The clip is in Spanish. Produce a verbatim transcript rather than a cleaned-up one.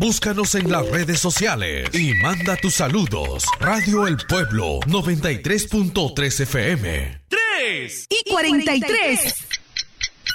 Búscanos en las redes sociales y manda tus saludos. Radio El Pueblo noventa y tres punto tres F M. tres y cuarenta y tres.